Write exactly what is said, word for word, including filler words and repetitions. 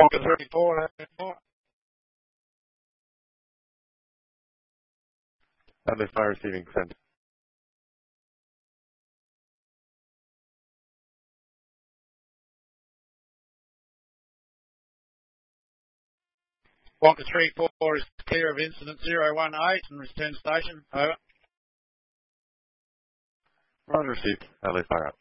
Wonka three four. Adelaide Fire receiving send. Wonka three four is clear of incident zero one eight and return station. Over. Roger received. Adelaide Fire out.